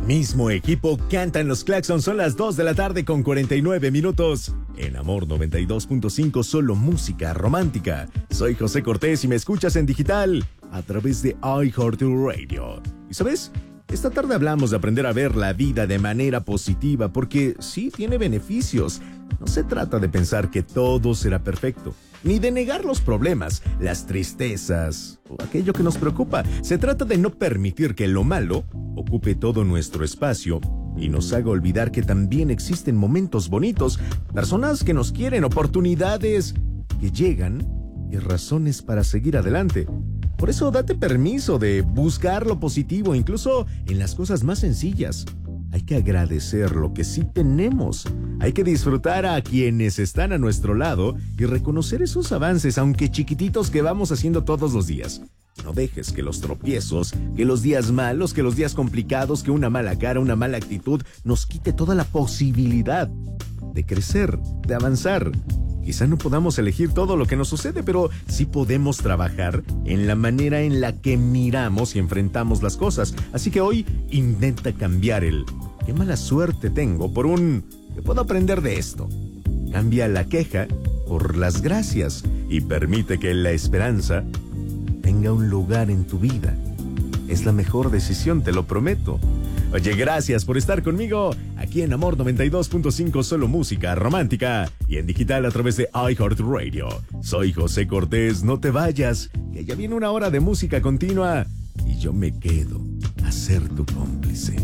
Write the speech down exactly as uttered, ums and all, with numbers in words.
Mismo equipo cantan los claxons, son las dos de la tarde con cuarenta y nueve minutos. En Amor noventa y dos punto cinco, solo música romántica. Soy José Cortés y me escuchas en digital a través de iHeartRadio. ¿Y sabes? Esta tarde hablamos de aprender a ver la vida de manera positiva porque sí tiene beneficios. No se trata de pensar que todo será perfecto, ni de negar los problemas, las tristezas o aquello que nos preocupa. Se trata de no permitir que lo malo ocupe todo nuestro espacio y nos haga olvidar que también existen momentos bonitos, personas que nos quieren, oportunidades que llegan y razones para seguir adelante. Por eso date permiso de buscar lo positivo, incluso en las cosas más sencillas. Hay que agradecer lo que sí tenemos. Hay que disfrutar a quienes están a nuestro lado y reconocer esos avances, aunque chiquititos, que vamos haciendo todos los días. No dejes que los tropiezos, que los días malos, que los días complicados, que una mala cara, una mala actitud nos quite toda la posibilidad de crecer, de avanzar. Quizá no podamos elegir todo lo que nos sucede, pero sí podemos trabajar en la manera en la que miramos y enfrentamos las cosas. Así que hoy intenta cambiar el "qué mala suerte tengo" por un "¿qué puedo aprender de esto?". Cambia la queja por las gracias y permite que la esperanza tenga un lugar en tu vida. Es la mejor decisión, te lo prometo. Oye, gracias por estar conmigo aquí en Amor noventa y dos punto cinco, solo música romántica, y en digital a través de iHeartRadio. Soy José Cortés, no te vayas, que ya viene una hora de música continua y yo me quedo a ser tu cómplice.